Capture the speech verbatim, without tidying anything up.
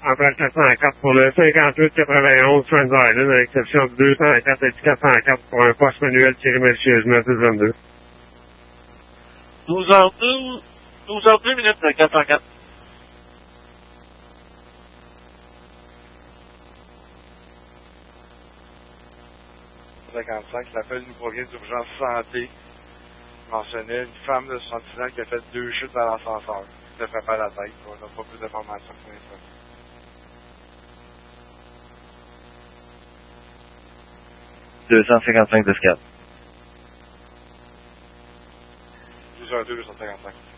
après le quatre cent quatre pour le cinquante-huit quatre-vingt-onze Trans Island, à l'exception du deux cent quatre et du quatre cent quatre pour un poste manuel tiré malicieusement six vingt-deux. douze heures deux, douze heures deux minutes, quatre cent quatre. cinquante-cinq, l'appel nous provient d'urgence santé. Mentionnait une femme de soixante-six ans qui a fait deux chutes dans l'ascenseur. Ne fait pas la tête. On n'a pas plus d'informations pour l'instant. deux cent cinquante-cinq de S C A D. douze heures deux, deux cent cinquante-cinq.